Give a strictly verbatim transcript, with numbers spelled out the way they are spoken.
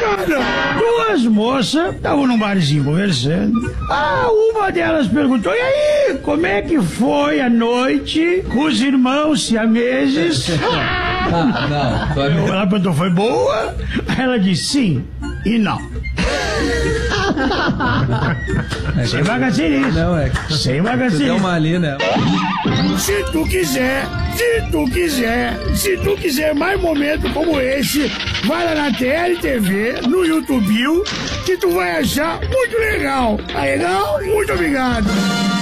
Nada. Duas moças estavam num barzinho conversando. Ah, uma delas perguntou, e aí, como é que foi a noite com os irmãos siameses? Ah, não. Ela perguntou, foi boa? Aí ela disse sim e não. É Sem bagaceirice. Não, é. Sem Você bagaceirice. deu uma ali, né? Se tu quiser, se tu quiser, se tu quiser mais momentos como esse, vai lá na T L T V, no YouTube, que tu vai achar muito legal. Tá legal? Muito obrigado.